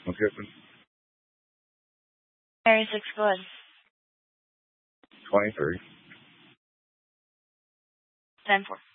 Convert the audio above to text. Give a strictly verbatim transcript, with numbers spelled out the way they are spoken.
What's Gibson? Area six, go ahead. twenty-three. ten four.